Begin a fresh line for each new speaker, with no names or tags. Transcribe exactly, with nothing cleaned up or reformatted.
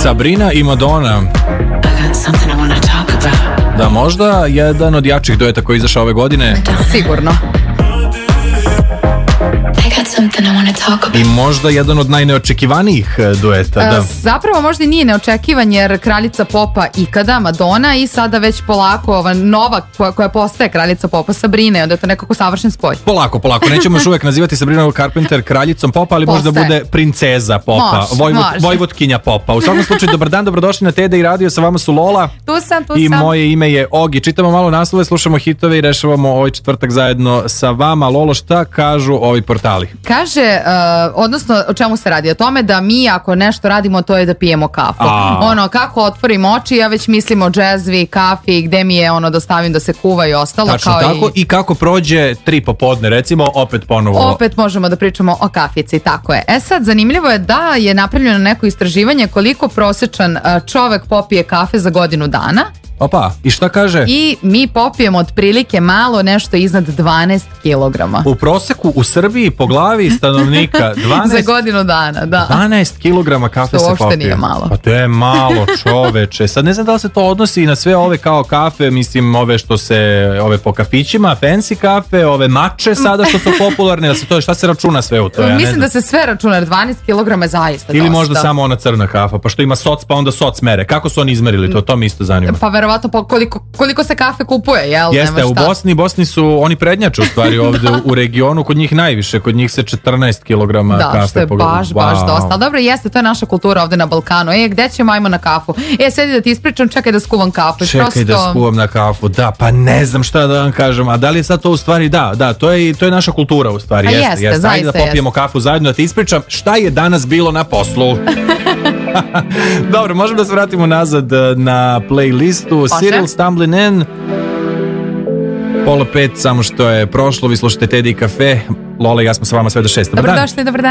Sabrina i Madonna. Da, možda jedan od jačih dueta koji je izašao ove godine.
Sigurno.
I možda jedan od najneočekivanijih dueta. Da.
Zapravo možda i nije neočekivan, jer kraljica popa ikada, Madonna, i sada već polako ova nova koja, koja postaje kraljica popa, Sabrina, onda je to nekako savršen spoj.
Polako, polako. Nećemo još uvek nazivati Sabrina Carpenter kraljicom popa, ali postaje. Možda bude princeza popa,
može,
Vojvod,
može.
Vojvodkinja popa. U svakom slučaju, dobar dan, dobrodošli na Tede i radio, sa vama su Lola.
Tu sam, tu
I
sam.
moje ime je Ogi. Čitamo malo naslove, slušamo hitove i rešavamo ovaj četvrtak zajedno sa vama. Lolo, šta kažu ovi portali?
Kaže, uh, odnosno o čemu se radi? O tome da mi ako nešto radimo, to je da pijemo kafu.
A.
Ono, kako otvorim oči, ja već mislim o džezvi, kafi, gde mi je ono da stavim da se kuva i ostalo.
Tačno
kao
tako.
i...
I kako prođe tri popodne, recimo, opet ponovo.
Opet možemo da pričamo o kafici, tako je. E sad, zanimljivo je da je napravljeno neko istraživanje koliko prosječan uh, čovek popije kafe za godinu dana.
Opa, i šta kaže?
I mi popijemo otprilike malo nešto iznad dvanaest kilograma.
U proseku u Srbiji po glavi stanovnika dvanaest
Za godinu dana, da.
dvanaest kilograma kafe
To
se
uopšte
popije.
nije malo.
Pa to je malo, čoveče. Sad ne znam da li se to odnosi i na sve ove kao kafe, mislim ove što se, ove po kafićima, fancy kafe, ove mače sada što su popularne, da se to, šta se računa sve u to? Ja ne
Mislim
znam.
da se sve računa, jer dvanaest kilograma je zaista
Ili
dosta.
možda samo ona crna kafa, pa što ima soc, pa onda soc mere. Kako su oni izmerili to? To mi isto zanima.
Pa verovatno po koliko, koliko se kafe kupuje, jel?
Jeste,
Nema
u
šta.
Bosni, Bosni su, oni prednjače u stvari ovde u, u regionu, kod njih najviše, kod njih se četrnaest kilograma
Da,
kafe
što je
pogleda.
baš, baš
Wow.
dosta. Ali dobro, jeste, to je naša kultura ovde na Balkanu. E, gde ćemo, ajmo na kafu? E, sedi da ti ispričam, čekaj da skuvam kafu.
Čekaj
Prosto...
da skuvam na kafu, da, pa ne znam šta da vam kažem, a da li je sad to u stvari, da, da, to je, to je naša kultura u stvari,
A
jeste,
jeste,
jeste, ajde da
zaista
popijemo kafu zajedno, da ti ispričam šta je danas bilo na poslu. Dobro, možemo da se vratimo nazad na playlistu.
Može.
Cyril Stumblin' In, pola pet, samo što je prošlo, vi slušate Teddy i kafe, Lola i ja smo sa vama sve do šest. Dobar dan.
Dobrodošli, dobar dan.